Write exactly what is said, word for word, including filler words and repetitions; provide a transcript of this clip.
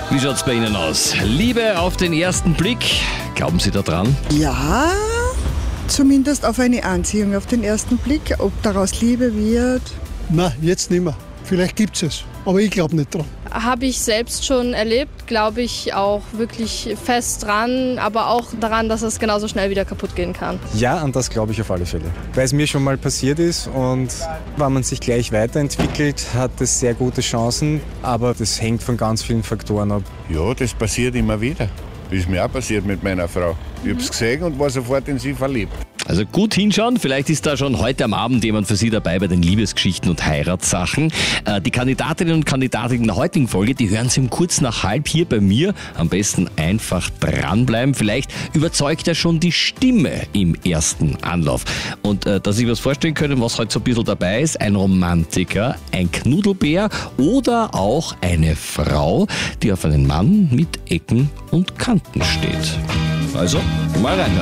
Wie schaut's bei Ihnen aus? Liebe auf den ersten Blick, glauben Sie da dran? Ja, zumindest auf eine Anziehung auf den ersten Blick. Ob daraus Liebe wird? Na, jetzt nicht mehr. Vielleicht gibt's es, aber ich glaube nicht dran. Habe ich selbst schon erlebt, glaube ich auch wirklich fest dran, aber auch daran, dass es genauso schnell wieder kaputt gehen kann. Ja, an das glaube ich auf alle Fälle. Weil es mir schon mal passiert ist und wenn man sich gleich weiterentwickelt, hat es sehr gute Chancen, aber das hängt von ganz vielen Faktoren ab. Ja, das passiert immer wieder. Das ist mir auch passiert mit meiner Frau. Ich habe es gesehen und war sofort in sie verliebt. Also gut hinschauen, vielleicht ist da schon heute am Abend jemand für Sie dabei bei den Liebesgeschichten und Heiratssachen. Äh, die Kandidatinnen und Kandidaten in der heutigen Folge, die hören Sie um kurz nach halb hier bei mir. Am besten einfach dranbleiben. Vielleicht überzeugt ja schon die Stimme im ersten Anlauf. Und äh, dass Sie was vorstellen können, was heute so ein bisschen dabei ist, ein Romantiker, ein Knuddelbär oder auch eine Frau, die auf einen Mann mit Ecken und Kanten steht. Also, mal rein.